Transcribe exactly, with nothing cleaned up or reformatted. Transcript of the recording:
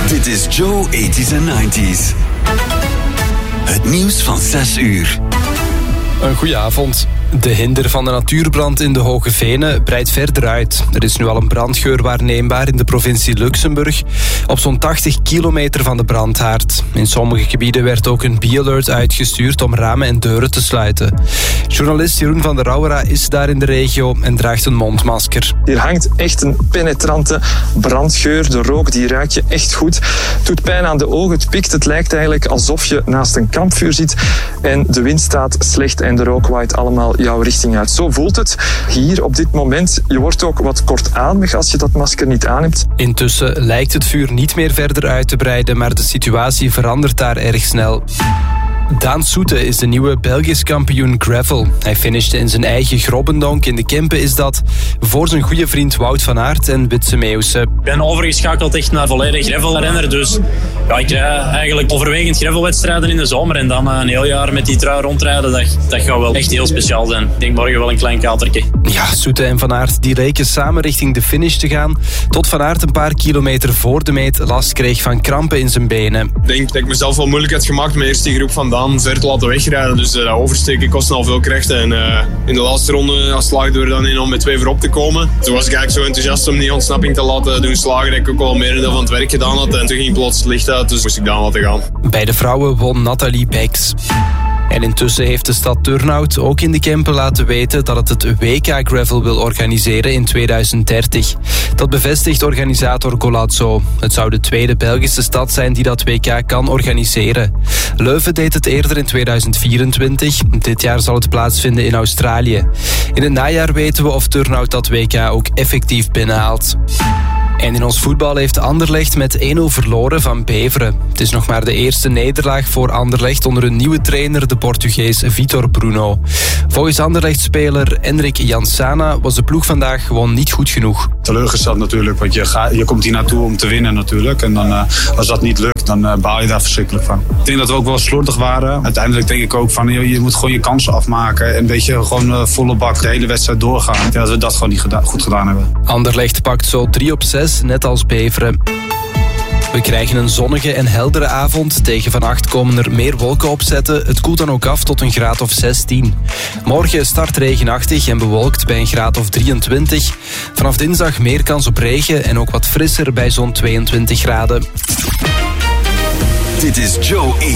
Dit is Joe eighties and nineties. Het nieuws van zes uur. Een goeie avond. De hinder van de natuurbrand in de Hoge Venen breidt verder uit. Er is nu al een brandgeur waarneembaar in de provincie Luxemburg, op zo'n tachtig kilometer van de brandhaard. In sommige gebieden werd ook een bee-alert uitgestuurd om ramen en deuren te sluiten. Journalist Jeroen van der Rauwera is daar in de regio en draagt een mondmasker. Hier hangt echt een penetrante brandgeur. De rook die ruik je echt goed. Het doet pijn aan de ogen, het pikt. Het lijkt eigenlijk alsof je naast een kampvuur zit. En de wind staat slecht en de rook waait allemaal jouw richting uit. Zo voelt het hier op dit moment. Je wordt ook wat kortademig als je dat masker niet aan hebt. Intussen lijkt het vuur niet meer verder uit te breiden, maar de situatie verandert daar erg snel. Daan Soete is de nieuwe Belgisch kampioen gravel. Hij finishte in zijn eigen Grobbendonk. In de Kempen is dat voor zijn goede vriend Wout van Aert en Witse Meeuwse. Ik ben overgeschakeld echt naar volledig gravelrenner. Dus ja, ik rij eigenlijk overwegend gravelwedstrijden in de zomer. En dan een heel jaar met die trui rondrijden, dat, dat gaat wel echt heel speciaal zijn. Ik denk morgen wel een klein katertje. Ja, Soete en Van Aert die reken samen richting de finish te gaan. Tot Van Aert een paar kilometer voor de meet last kreeg van krampen in zijn benen. Ik denk dat ik mezelf wel moeilijk had gemaakt met eerst die groep van Daan ver te laten wegrijden. Dus uh, dat oversteken kostte al veel krachten. En uh, in de laatste ronde slaagden we er dan in om met twee voorop te komen. Toen was ik eigenlijk zo enthousiast om die ontsnapping te laten doen slagen dat ik ook al meer van het werk gedaan had. En toen ging plots het licht uit, dus moest ik Daan laten gaan. Bij de vrouwen won Nathalie Beks. En intussen heeft de stad Turnhout ook in de Kempen laten weten dat het het W K Gravel wil organiseren in tweeduizend dertig. Dat bevestigt organisator Golazzo. Het zou de tweede Belgische stad zijn die dat W K kan organiseren. Leuven deed het eerder in tweeduizend vierentwintig. Dit jaar zal het plaatsvinden in Australië. In het najaar weten we of Turnhout dat W K ook effectief binnenhaalt. En in ons voetbal heeft Anderlecht met één nul verloren van Beveren. Het is nog maar de eerste nederlaag voor Anderlecht onder een nieuwe trainer, de Portugees Vitor Bruno. Volgens Anderlecht-speler Enric Jansana was de ploeg vandaag gewoon niet goed genoeg. Teleurgesteld natuurlijk, want je, gaat, je komt hier naartoe om te winnen natuurlijk. En dan, uh, als dat niet lukt, dan uh, baal je daar verschrikkelijk van. Ik denk dat we ook wel slordig waren. Uiteindelijk denk ik ook van, je, je moet gewoon je kansen afmaken. En een beetje gewoon uh, volle bak de hele wedstrijd doorgaan. Ik denk dat we dat gewoon niet geda- goed gedaan hebben. Anderlecht pakt zo drie op zes, net als Beveren. We krijgen een zonnige en heldere avond. Tegen vannacht komen er meer wolken opzetten. Het koelt dan ook af tot een graad of zestien. Morgen start regenachtig en bewolkt bij een graad of drieëntwintig. Vanaf dinsdag meer kans op regen en ook wat frisser bij zo'n tweeëntwintig graden. Dit is Joe